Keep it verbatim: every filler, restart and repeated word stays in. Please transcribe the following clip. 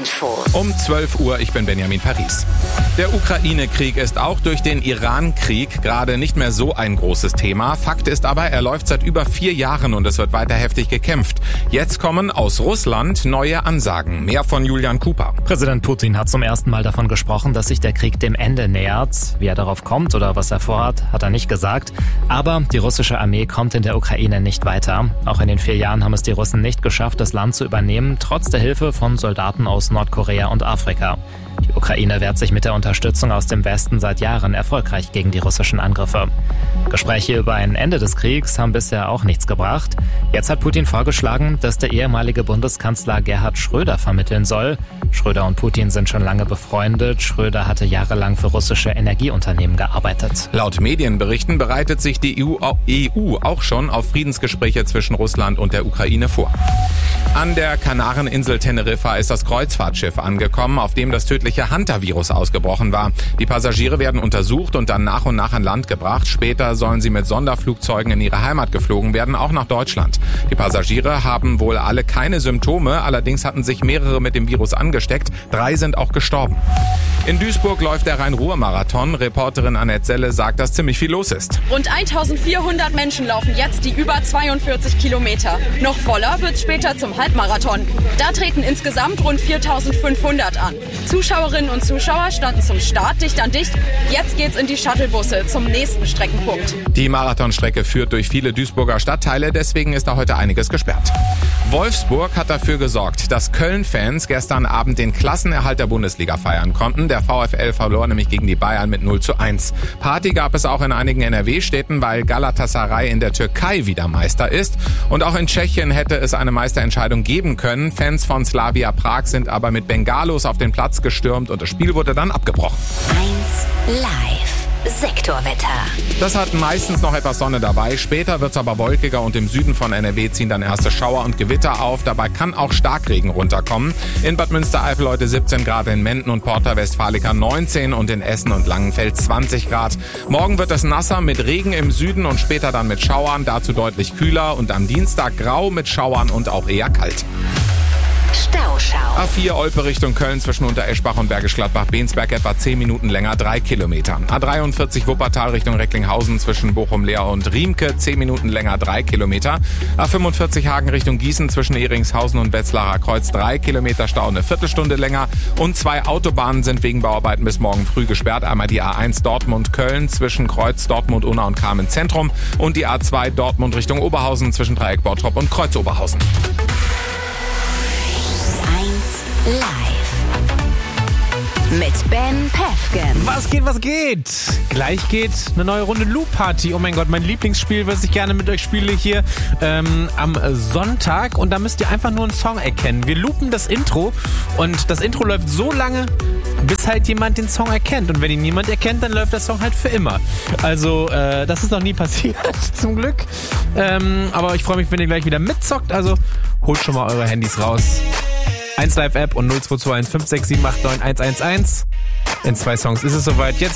Infos. Um zwölf Uhr, ich bin Benjamin Paris. Der Ukraine-Krieg ist auch durch den Iran-Krieg gerade nicht mehr so ein großes Thema. Fakt ist aber, er läuft seit über vier Jahren und es wird weiter heftig gekämpft. Jetzt kommen aus Russland neue Ansagen. Mehr von Julian Cooper. Präsident Putin hat zum ersten Mal davon gesprochen, dass sich der Krieg dem Ende nähert. Wie er darauf kommt oder was er vorhat, hat er nicht gesagt. Aber die russische Armee kommt in der Ukraine nicht weiter. Auch in den vier Jahren haben es die Russen nicht geschafft, das Land zu übernehmen, trotz der Hilfe von Soldaten aus Nordkorea und Afrika. Die Ukraine wehrt sich mit der Unterstützung aus dem Westen seit Jahren erfolgreich gegen die russischen Angriffe. Gespräche über ein Ende des Kriegs haben bisher auch nichts gebracht. Jetzt hat Putin vorgeschlagen, dass der ehemalige Bundeskanzler Gerhard Schröder vermitteln soll. Schröder und Putin sind schon lange befreundet. Schröder hatte jahrelang für russische Energieunternehmen gearbeitet. Laut Medienberichten bereitet sich die E U auch schon auf Friedensgespräche zwischen Russland und der Ukraine vor. An der Kanareninsel Teneriffa ist das Kreuzfahrtschiff angekommen, auf dem das tödliche Hantavirus ausgebrochen war. Die Passagiere werden untersucht und dann nach und nach an Land gebracht. Später sollen sie mit Sonderflugzeugen in ihre Heimat geflogen werden, auch nach Deutschland. Die Passagiere haben wohl alle keine Symptome, allerdings hatten sich mehrere mit dem Virus angesteckt. Drei sind auch gestorben. In Duisburg läuft der Rhein-Ruhr-Marathon. Reporterin Annette Selle sagt, dass ziemlich viel los ist. Rund eintausendvierhundert Menschen laufen jetzt die über zweiundvierzig Kilometer. Noch voller wird's später zum Halbmarathon. Da treten insgesamt rund viertausendfünfhundert an. Zuschauerinnen und Zuschauer standen zum Start dicht an dicht. Jetzt geht's in die Shuttlebusse zum nächsten Streckenpunkt. Die Marathonstrecke führt durch viele Duisburger Stadtteile, deswegen ist da heute einiges gesperrt. Wolfsburg hat dafür gesorgt, dass Köln-Fans gestern Abend den Klassenerhalt der Bundesliga feiern konnten. Der VfL verlor nämlich gegen die Bayern mit null zu eins. Party gab es auch in einigen N R W-Städten, weil Galatasaray in der Türkei wieder Meister ist. Und auch in Tschechien hätte es eine Meisterentscheidung geben können. Fans von Slavia Prag sind aber mit Bengalos auf den Platz gestürmt und das Spiel wurde dann abgebrochen. eins live. Sektorwetter. Das hat meistens noch etwas Sonne dabei. Später wird es aber wolkiger und im Süden von N R W ziehen dann erste Schauer und Gewitter auf. Dabei kann auch Starkregen runterkommen. In Bad Münstereifel heute siebzehn Grad, in Menden und Porta Westfalica neunzehn und in Essen und Langenfeld zwanzig Grad. Morgen wird es nasser mit Regen im Süden und später dann mit Schauern, dazu deutlich kühler und am Dienstag grau mit Schauern und auch eher kalt. Stauschau. A vier Olpe Richtung Köln zwischen Untereschbach und Bergisch Gladbach-Bensberg etwa zehn Minuten länger, drei Kilometer. A dreiundvierzig Wuppertal Richtung Recklinghausen zwischen Bochum-Leer und Riemke, zehn Minuten länger, drei Kilometer. A fünfundvierzig Hagen Richtung Gießen zwischen Ehringshausen und Wetzlarer Kreuz, drei Kilometer Stau, eine Viertelstunde länger. Und zwei Autobahnen sind wegen Bauarbeiten bis morgen früh gesperrt. Einmal die A eins Dortmund-Köln zwischen Kreuz, Dortmund, Unna und Kamen Zentrum und die A zwei Dortmund Richtung Oberhausen zwischen Dreieck Bottrop und Kreuz Oberhausen. Live mit Ben Pefken. Was geht, was geht? Gleich geht eine neue Runde Loop Party. Oh mein Gott, mein Lieblingsspiel, was ich gerne mit euch spiele hier ähm, am Sonntag. Und da müsst ihr einfach nur einen Song erkennen. Wir loopen das Intro und das Intro läuft so lange, bis halt jemand den Song erkennt. Und wenn ihn niemand erkennt, dann läuft der Song halt für immer. Also äh, das ist noch nie passiert, zum Glück. Ähm, aber ich freue mich, wenn ihr gleich wieder mitzockt. Also holt schon mal eure Handys raus. eins Live App und null zwei zwei eins fünf sechs sieben acht neun eins eins eins. In zwei Songs ist es soweit. Jetzt